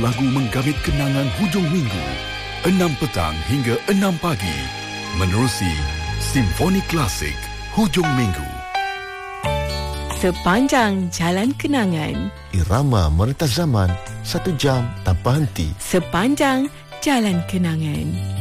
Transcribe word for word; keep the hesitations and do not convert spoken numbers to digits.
Lagu menggamit kenangan hujung minggu, enam petang hingga enam pagi, menerusi Simfoni Klasik Hujung Minggu. Sepanjang jalan kenangan, irama meretas zaman, satu jam tanpa henti. Sepanjang jalan kenangan.